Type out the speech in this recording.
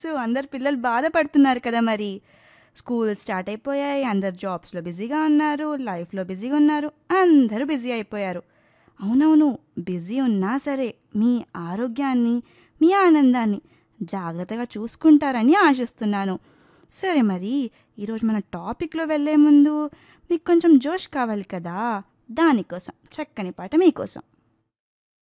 So, అందరు పిల్లలు బాధపడుతున్నారు కదా మరి. స్కూల్ స్టార్ట్ అయిపోయాయి. అందరు జాబ్స్‌లో బిజీగా ఉన్నారు. లైఫ్‌లో బిజీగా ఉన్నారు. అందరూ బిజీ అయిపోయారు. అవునవును. బిజీ ఉన్నా సరే మీ ఆరోగ్యాన్ని, మీ ఆనందాన్ని జాగ్రత్తగా చూసుకుంటారని ఆశిస్తున్నాను. సరే మరి ఈరోజు మన టాపిక్‌లో వెళ్ళే ముందు మీకు కొంచెం జోష్ కావాలి కదా! దానికోసం చక్కని పాట మీకోసం.